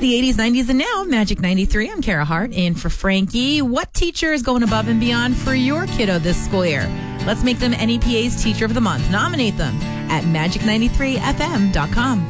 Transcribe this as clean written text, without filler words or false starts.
the 80s, 90s, and now. Magic 93. I'm Kara Hart. In for Frankie. What teacher is going above and beyond for your kiddo this school year? Let's make them NEPA's Teacher of the Month. Nominate them at magic93fm.com.